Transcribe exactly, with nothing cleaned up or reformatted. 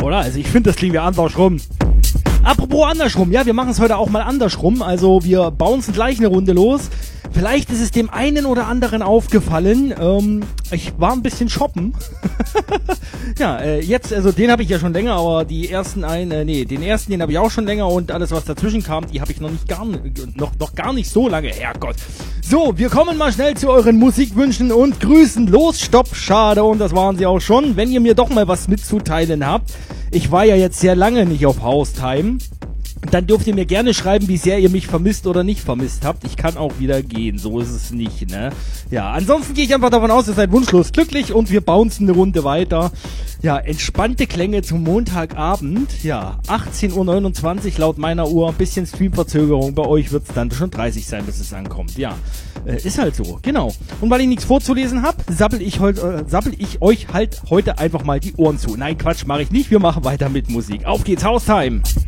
oder? Also ich finde, das klingt wie andersrum. Apropos andersrum, ja, wir machen es heute auch mal andersrum. Also wir bouncen gleich eine Runde los. Vielleicht ist es dem einen oder anderen aufgefallen. Ähm, ich war ein bisschen shoppen. ja, äh, jetzt, also den habe ich ja schon länger, aber die ersten einen, äh, nee, den ersten, den habe ich auch schon länger und alles, was dazwischen kam, die habe ich noch nicht gar, noch, noch gar nicht so lange. Herrgott. So, wir kommen mal schnell zu euren Musikwünschen und Grüßen. Los, stopp, schade. Und das waren sie auch schon. Wenn ihr mir doch mal was mitzuteilen habt. Ich war ja jetzt sehr lange nicht auf Haustime. Dann dürft ihr mir gerne schreiben, wie sehr ihr mich vermisst oder nicht vermisst habt. Ich kann auch wieder gehen, so ist es nicht, ne? Ja, ansonsten gehe ich einfach davon aus, ihr seid wunschlos glücklich und wir bouncen eine Runde weiter. Ja, entspannte Klänge zum Montagabend. Ja, achtzehn Uhr neunundzwanzig laut meiner Uhr. Ein bisschen Streamverzögerung. Bei euch wird es dann schon dreißig sein, bis es ankommt. Ja, äh, ist halt so, genau. Und weil ich nichts vorzulesen habe, sabbel ich, heut, äh, sabbel ich euch halt heute einfach mal die Ohren zu. Nein, Quatsch, mache ich nicht. Wir machen weiter mit Musik. Auf geht's, Haustime!